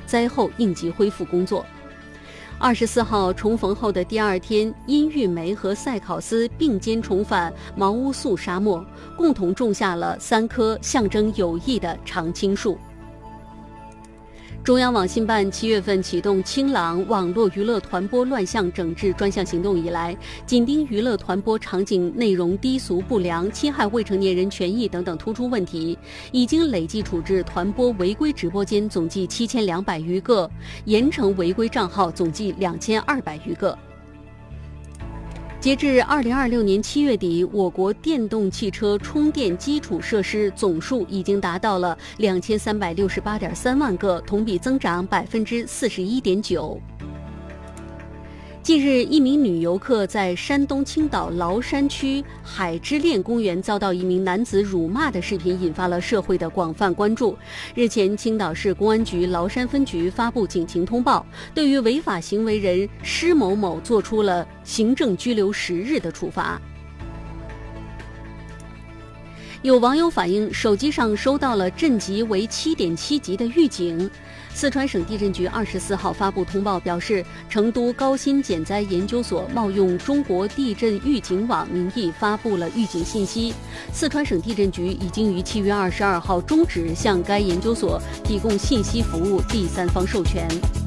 灾后应急恢复工作。24号重逢后的第二天，殷玉梅和赛考斯并肩重返毛乌素沙漠，共同种下了3棵象征友谊的常青树。中央网信办7月份启动清朗网络娱乐团播乱象整治专项行动以来，紧盯娱乐团播场景内容低俗不良、侵害未成年人权益等等突出问题，已经累计处置团播违规直播间总计7200余个，严惩违规账号总计2200余个。截至2026年7月底，我国电动汽车充电基础设施总数已经达到了2368.3万个，同比增长41.9%。近日，一名女游客在山东青岛崂山区海之恋公园遭到一名男子辱骂的视频引发了社会的广泛关注。日前，青岛市公安局崂山分局发布警情通报，对于违法行为人施某某作出了行政拘留10日的处罚。有网友反映，手机上收到了震级为7.7级的预警。四川省地震局24号发布通报表示，成都高新减灾研究所冒用中国地震预警网名义发布了预警信息。四川省地震局已经于7月22号终止向该研究所提供信息服务第三方授权。